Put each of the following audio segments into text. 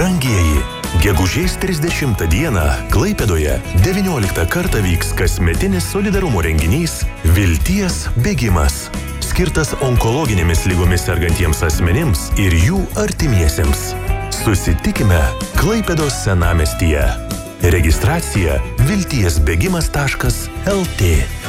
Brangieji, gegužės 30 dieną Klaipėdoje 19 kartą vyks kasmetinis solidarumo renginys Vilties bėgimas, skirtas onkologinėmis lygomis sergantiems asmenims ir jų artimiesiems. Susitikime Klaipėdos senamiestyje. Registracija viltiesbėgimas.lt.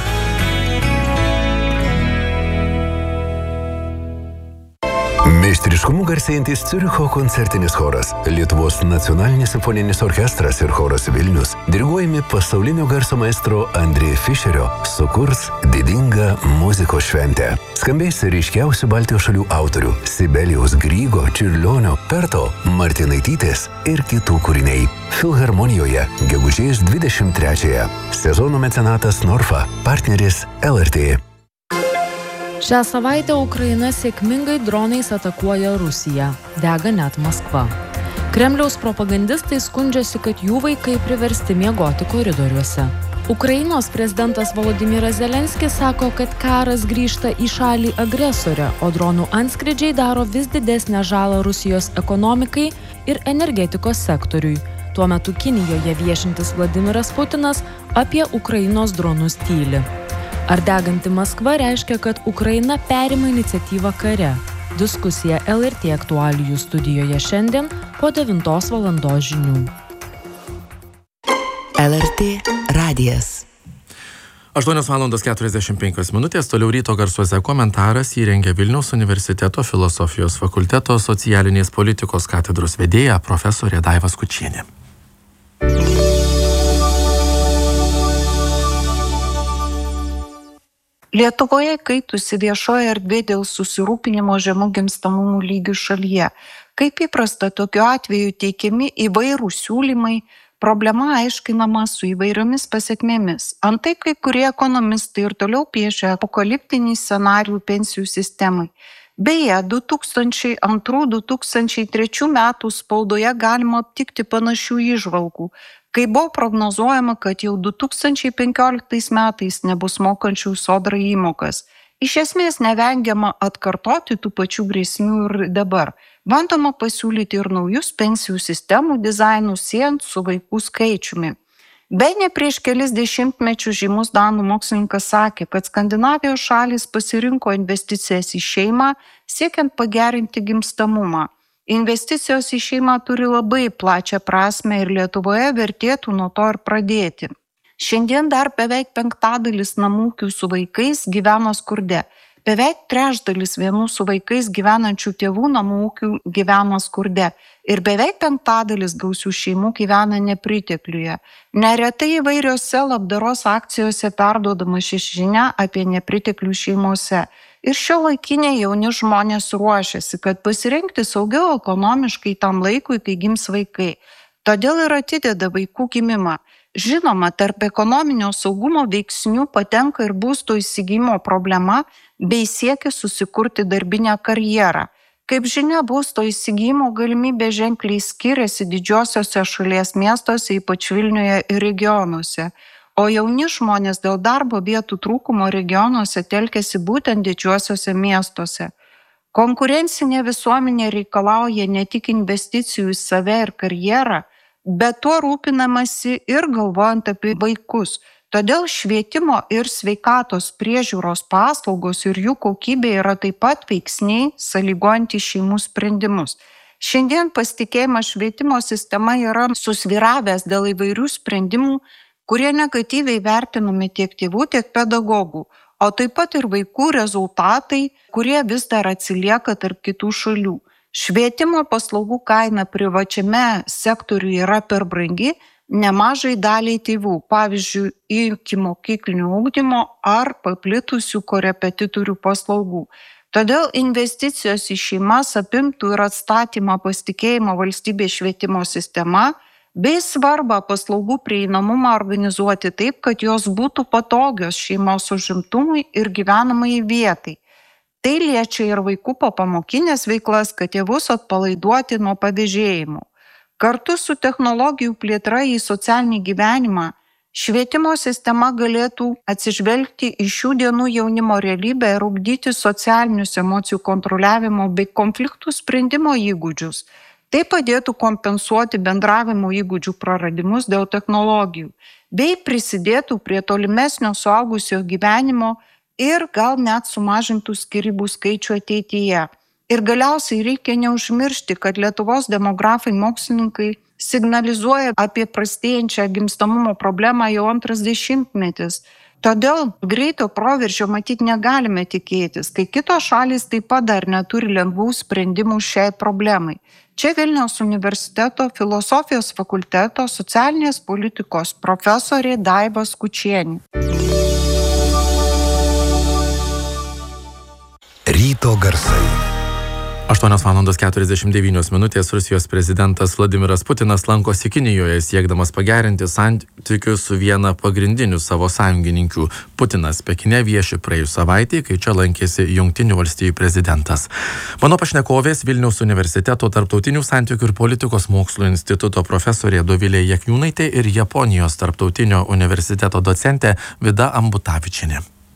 Meistriškumu garsėjantis Ciuricho koncertinis choras, Lietuvos nacionalinis simfoninis orkestras ir choras Vilnius, diriguojami pasaulinio garso maestro Andrė Fischerio, sukurs didingą muzikos šventę. Skambės ryškiausių Baltijos šalių autorių Sibelijaus Grygo, Čiurlionio, Perto, Martinaitytės ir kitų kūriniai. Filharmonijoje gegužės 23-ąją. Sezono mecenatas Norfa, partneris LRT. Šią savaitę Ukraina sėkmingai dronais atakuoja Rusiją. Dega net Maskva. Kremliaus propagandistai skundžiasi, kad jų vaikai priversti miegoti koridoriuose. Ukrainos prezidentas Volodymyras Zelenskis sako, kad karas grįžta į šalį agresorę, o dronų antskrydžiai daro vis didesnę žalą Rusijos ekonomikai ir energetikos sektoriui. Tuo metu Kinijoje viešintis Vladimiras Putinas apie Ukrainos dronus tyli. Ar deganti Maskva reiškia, kad Ukraina perima iniciatyvą kare? Diskusija LRT aktualijų studijoje šiandien po 9 valandos žinių. LRT radijas. 8:45, toliau ryto garsuose komentaras įrengė Vilniaus universiteto filosofijos fakulteto socialinės politikos katedros vedėja profesorė Daiva Skučienė. Lietuvoje kaitusi viešoji erdvė dėl susirūpinimo žemų gimstamumų lygių šalyje. Kaip įprasta, tokiu atveju teikiami įvairūs siūlymai, problema aiškinama su įvairiomis pasekmėmis. Antai kai kurie ekonomistai ir toliau piešia apokaliptinį scenarijų pensijų sistemai. Beje, 2002-2003 metų spaudoje galima aptikti panašių įžvalgų, kai buvo prognozuojama, kad jau 2015 metais nebus mokančių sodrai įmokas. Iš esmės nevengiama atkartoti tų pačių grėsmių ir dabar. Bandoma pasiūlyti ir naujus pensijų sistemų dizainus siejant su vaikų skaičiumi. Bene prieš kelis dešimtmečius žymus danų mokslininkas sakė, kad Skandinavijos šalys pasirinko investicijas į šeimą, siekiant pagerinti gimstamumą. Investicijos į šeimą turi labai plačią prasmę ir Lietuvoje vertėtų nuo to ir pradėti. Šiandien dar beveik 1/5 namų ūkių su vaikais gyvena skurde. Beveik 1/3 vienų su vaikais gyvenančių tėvų namų ūkių gyvena skurde ir beveik 1/5 gausių šeimų gyvena nepritekliuje. Neretai įvairiose labdaros akcijose perduodama ši žinia apie nepriteklių šeimose. Ir šiuolaikiniai jauni žmonės ruošiasi, kad pasirinkti saugiau ekonomiškai tam laikui, kai gims vaikai. Todėl ir atideda vaikų gimimą. Žinoma, tarp ekonominio saugumo veiksnių patenka ir būsto įsigijimo problema bei siekis susikurti darbinę karjerą. Kaip žinia, būsto įsigijimo galimybė ženkliai skiriasi didžiosiuose šalies miestuose, ypač Vilniuje ir regionuose. O jauni žmonės dėl darbo vietų trūkumo regionuose telkiasi būtent didžiuosiuose miestuose. Konkurencinė visuomenė reikalauja ne tik investicijų į save ir karjerą, bet tuo rūpinamasi ir galvojant apie vaikus. Todėl švietimo ir sveikatos priežiūros paslaugos ir jų kokybė yra taip pat veiksniai sąlygojantys šeimų sprendimus. Šiandien pasitikėjimas švietimo sistema yra susvyravęs dėl įvairių sprendimų, kurie negatyviai vertinami tiek tėvų, tiek pedagogų, o taip pat ir vaikų rezultatai, kurie vis dar atsilieka tarp kitų šalių. Švietimo paslaugų kaina privačiame sektoriuje yra per brangi nemažai daliai tėvų, pavyzdžiui, ikimokyklinio ugdymo ar paplitusių korepetitorių paslaugų. Todėl investicijos į šeimas apimtų ir atstatymą pasitikėjimo valstybės švietimo sistema, bei svarbą paslaugų prieinamumą organizuoti taip, kad jos būtų patogios šeimos užimtumui ir gyvenamai vietai. Tai liečia ir vaikų popamokinės veiklas, kad tėvus atpalaiduoti nuo pavėžėjimų. Kartu su technologijų plėtra į socialinį gyvenimą, švietimo sistema galėtų atsižvelgti į šių dienų jaunimo realybę ir ugdyti socialinius emocijų kontroliavimo bei konfliktų sprendimo įgūdžius. Tai padėtų kompensuoti bendravimo įgūdžių praradimus dėl technologijų, bei prisidėtų prie tolimesnio suaugusio gyvenimo ir gal net sumažintų skyrybų skaičių ateityje. Ir galiausiai reikia neužmiršti, kad Lietuvos demografai mokslininkai signalizuoja apie prastėjančią gimstamumo problemą jau antras dešimtmetis. Todėl greito proveržio matyti negalime tikėtis, kai kitos šalys taip pat dar neturi lengvų sprendimų šiai problemai. Čia Vilniaus universiteto filosofijos fakulteto socialinės politikos profesorė Daiva Skučienė. Ryto garsai. 8:49 Rusijos prezidentas Vladimiras Putinas lankosi Kinijoje, siekdamas pagerinti santykius su viena pagrindinių savo sąjungininkių. Putinas Pekine vieši praėjus savaitę, kai čia lankėsi Jungtinių valstijų prezidentas. Mano pašnekovės Vilniaus universiteto tarptautinių santykių ir politikos mokslų instituto profesorė Dovilė Jakniūnaitė ir Japonijos tarptautinio universiteto docentė Vida Ambutavičienė.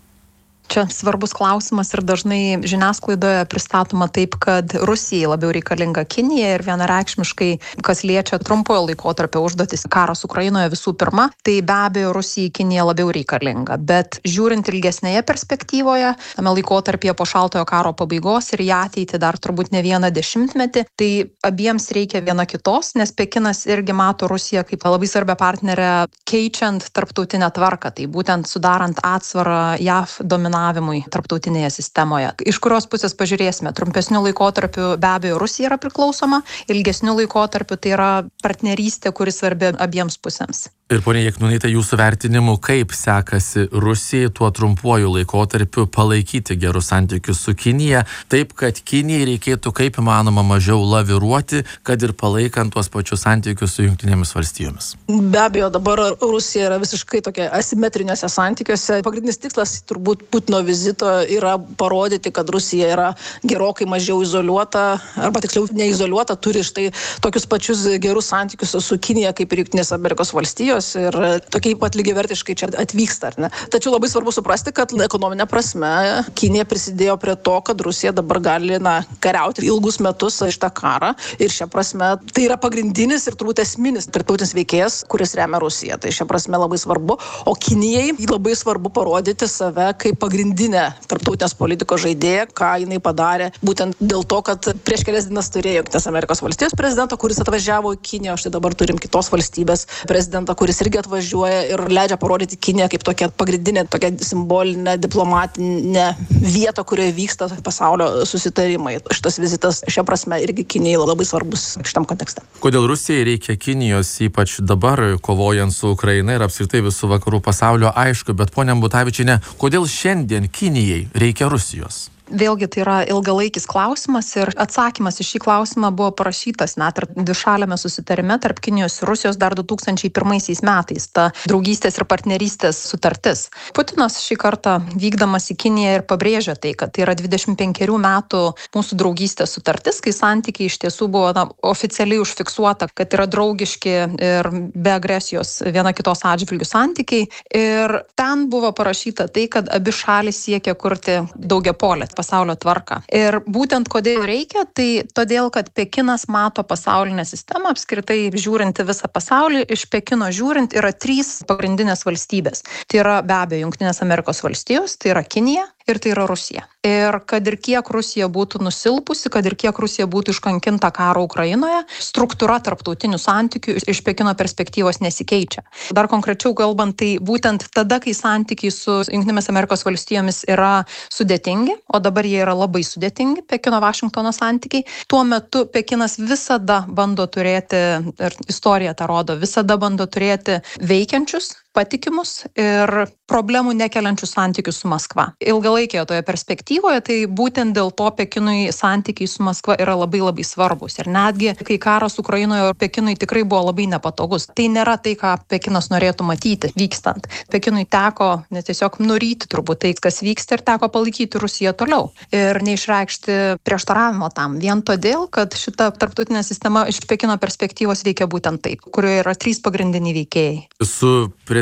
Čia svarbus klausimas ir dažnai žiniasklaidoje pristatoma taip, kad Rusijai labiau reikalinga Kinija ir vienareikšmiškai, kas liečia trumpojo laikotarpio užduotis karas Ukrainoje visų pirma, tai be abejo Rusijai Kinija labiau reikalinga. Bet žiūrint ilgesnėje perspektyvoje, tame laikotarpyje po šaltojo karo pabaigos ir į ateitį dar turbūt ne vieną dešimtmetį, tai abiems reikia viena kitos, nes Pekinas irgi mato Rusiją kaip labai svarbią partnerę keičiant tarptautinę tvarką, tai būtent sudarant atsvarą JAV dominavimui tarptautinėje sistemoje. Iš kurios pusės pažiūrėsime, trumpesniu laikotarpiu be abejo Rusija yra priklausoma, ilgesniu laikotarpiu tai yra partnerystė, kuri svarbi abiems pusėms. Ir ponia Jakniūnaitė, jūsų vertinimu, kaip sekasi Rusijai tuo trumpuoju laikotarpiu palaikyti gerus santykius su Kinija, taip kad Kinijai reikėtų kaip įmanoma mažiau laviruoti, kad ir palaikant tuos pačius santykius su Jungtinėmis valstijomis? Be abejo, dabar Rusija yra visiškai tokia asimetriniuose santykiuose. Pagrindinis tikslas turbūt Putino vizito yra parodyti, kad Rusija yra gerokai mažiau izoliuota, arba tiksliau neizoliuota, turi štai tokius pačius gerus santykius su Kinija kaip ir Jungtinės Amerikos valstijos. Ir tokiai pat lygiavertiškai čia atvyksta, ar ne? Tačiau labai svarbu suprasti, kad ekonominė prasme Kinija prisidėjo prie to, kad Rusija dabar gali kariauti ilgus metus šitą karą. Ir šia prasme tai yra pagrindinis ir turbūt esminis tarptautinis veikėjas, kuris remia Rusiją. Tai šia prasme labai svarbu. O Kinijai labai svarbu parodyti save kaip pagrindinę tarptautinės politikos žaidėją, ką jinai padarė. Būtent dėl to, kad prieš kelias dienas turėjo Jungtinės Amerikos valstijos prezidentą, kuris atvažiavo į Kiniją, o štai dabar turim kitos valstybės prezidentą, kuris irgi atvažiuoja ir leidžia parodyti Kiniją kaip tokia pagrindinė, tokia simbolinė, diplomatinė vieta, kurioje vyksta pasaulio susitarimai. Šitas vizitas šia prasme irgi Kinijai labai svarbus šitam kontekste. Kodėl Rusijai reikia Kinijos, ypač dabar kovojant su Ukraina ir apskritai visų vakarų pasaulio, aišku, bet ponia Ambutavičienė, kodėl šiandien Kinijai reikia Rusijos? Vėlgi tai yra ilgalaikis klausimas ir atsakymas į šį klausimą buvo parašytas net ir dvišaliame susitarime tarp Kinijos ir Rusijos dar 2001 metais, ta draugystės ir partnerystės sutartis. Putinas šį kartą vykdamas į Kiniją ir pabrėžė tai, kad tai yra 25 metų mūsų draugystės sutartis, kai santykiai iš tiesų buvo oficialiai užfiksuota, kad yra draugiški ir be agresijos viena kitos atžvilgių santykiai. Ir ten buvo parašyta tai, kad abi šalys siekia kurti daugiapolę pasaulio tvarką. Ir būtent kodėl reikia, tai todėl, kad Pekinas mato pasaulinę sistemą, apskritai žiūrinti visą pasaulį, iš Pekino žiūrint yra 3 pagrindinės valstybės. Tai yra be abejo Jungtinės Amerikos valstijos, tai yra Kinija ir tai yra Rusija. Ir kad ir kiek Rusija būtų nusilpusi, kad ir kiek Rusija būtų iškankinta karo Ukrainoje, struktūra tarptautinių santykių iš Pekino perspektyvos nesikeičia. Dar konkrečiau kalbant, tai būtent tada, kai santykiai su Jungtinėmis Amerikos valstijomis yra sudėtingi, o dabar jie yra labai sudėtingi, Pekino-Vašingtono santykiai, tuo metu Pekinas visada bando turėti, ir istorija tą rodo, visada bando turėti veikiančius, patikimus ir problemų nekeliančius santykius su Maskva. Ilgalaikėje toje perspektyvoje, tai būtent dėl to Pekinui santykiai su Maskva yra labai labai svarbus. Ir netgi, kai karas Ukrainoje Pekinui tikrai buvo labai nepatogus. Tai nėra tai, ką Pekinas norėtų matyti vykstant. Pekinui teko tiesiog nuryti turbūt tai, kas vyksta, ir teko palaikyti Rusiją toliau. Ir neišreikšti prieštaravimo tam. Vien todėl, kad šita tarptautinė sistema iš Pekino perspektyvos veikia būtent taip, kurioje yra 3 pagrindiniai veikėjai. Su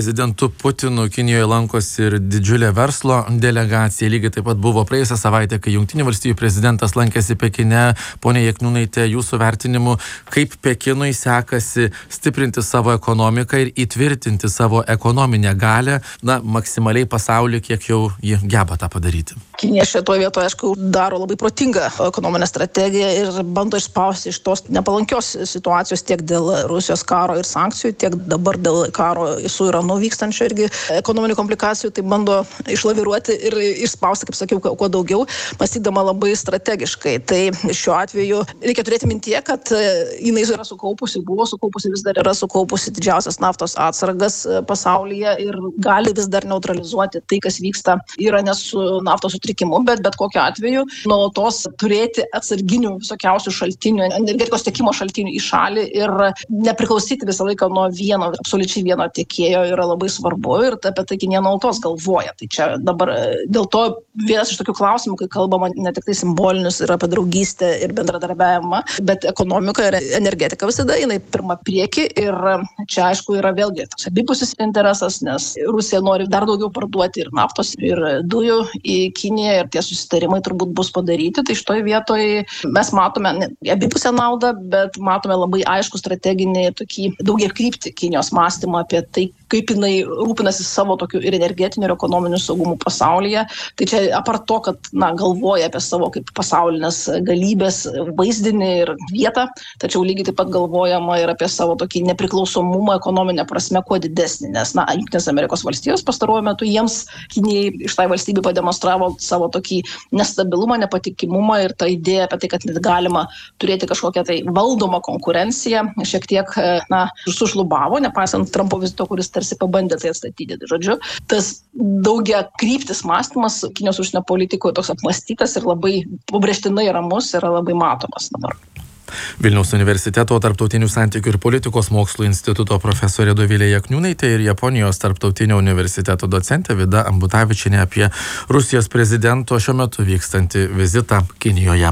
prezidentu Putinu Kinijoje lankosi ir didžiulė verslo delegacija. Lygiai taip pat buvo praėjusią savaitę, kai Jungtinių valstijų prezidentas lankėsi Pekine. Pone Jakniūnaite, jūsų vertinimu, kaip Pekinui sekasi stiprinti savo ekonomiką ir įtvirtinti savo ekonominę galią, maksimaliai pasaulyje, kiek jau jie geba tą padaryti? Kinija šitoje vietoje, aišku, daro labai protingą ekonominę strategiją ir bando išspausti iš tos nepalankios situacijos tiek dėl Rusijos karo ir sankcijų, tiek dabar dėl karo su Iranu vykstančio irgi ekonominių komplikacijų, tai bando išlaviruoti ir išspausti, kaip sakiau, kuo daugiau, mąstydama labai strategiškai. Tai šiuo atveju reikia turėti mintyje, kad jinai yra sukaupusi, buvo sukaupusi, vis dar yra sukaupusi didžiausias naftos atsargas pasaulyje ir gali vis dar neutralizuoti tai, kas vyksta Irane su naftos sutrikimu, bet kokiu atveju nuolatos turėti atsarginių visokiausių šaltinių, energetikos tiekimo šaltinių į šalį ir nepriklausyti visą laiką nuo absoliučiai vieno tiekėjo yra labai svarbu ir apie tai Kinija nuolatos galvoja. Tai čia dabar dėl to vienas iš tokių klausimų, kai kalbama ne tik tai simbolinius ir apie draugystę ir bendradarbiavimą, bet ekonomika ir energetika visada jinai pirma prieki ir čia aišku yra vėlgi toks abipusis interesas, nes Rusija nori dar daugiau parduoti ir naftos, ir dujų į Kiniją ir tie susitarimai turbūt bus padaryti. Tai šitoje vietoje mes matome abipusę naudą, bet matome labai aišku strateginį tokį daugiakryptį Kinijos mąstymą apie tai, kaip jinai rūpinasi savo tokiu ir energetiniu, ir ekonominiu saugumu pasaulyje. Tai čia apart to, kad galvoja apie savo kaip pasaulinės galybės vaizdinį ir vietą, tačiau lygiai taip pat galvojama ir apie savo tokį nepriklausomumą ekonominę prasme kuo didesnį, nes Jungtinės Amerikos valstijos pastaruoju metu jiems Kinijai iš tai valstybė pademonstravo savo tokį nestabilumą, nepatikimumą ir ta idėja apie tai, kad net galima turėti kažkokią tai valdomą konkurenciją, šiek tiek sušlubavo, nepaisant Trumpo vizito, kuris tarsi pabandė tai atstatyti. Žodžiu, tas daugia kryptis mąstymas Kinijos užsienio politikoje toks apmąstytas ir labai pabrėžtinai ramus yra labai matomas dabar. Vilniaus universiteto tarptautinių santykių ir politikos mokslų instituto profesorė Dovilė Jakniūnaitė ir Japonijos tarptautinio universiteto docentė Vida Ambutavičienė apie Rusijos prezidento šiuo metu vykstantį vizitą Kinijoje.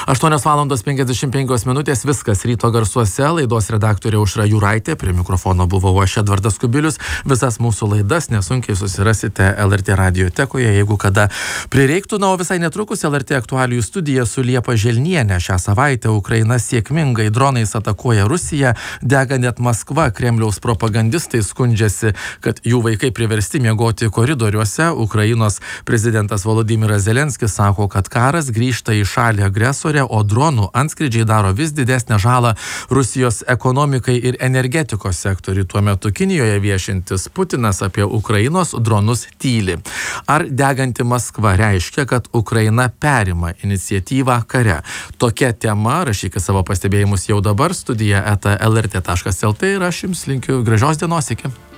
8:55 viskas ryto garsuose, laidos redaktorė Aušra Jūraitė, prie mikrofono buvau aš Edvardas Kubilius. Visas mūsų laidas nesunkiai susirasite LRT radiotekoje, jeigu kada prireiktų. O visai netrukus LRT aktualijų studija su Liepa Želnienė. Šią savaitę Ukraina sėkmingai dronais atakuoja Rusiją, dega net Maskva. Kremliaus propagandistai skundžiasi, kad jų vaikai priversti miegoti koridoriuose. Ukrainos prezidentas Volodymyras Zelenskis sako, kad karas grįžta į šalį agresorę, o dronų antskrydžiai daro vis didesnę žalą Rusijos ekonomikai ir energetikos sektoriui. Tuo metu Kinijoje viešintis Putinas apie Ukrainos dronus tyli. Ar deganti Maskva reiškia, kad Ukraina perima iniciatyvą kare? Tokia tema, rašykite savo pastebėjimus jau dabar, studija @lrt.lt ir aš jums linkiu gražios dienos, iki.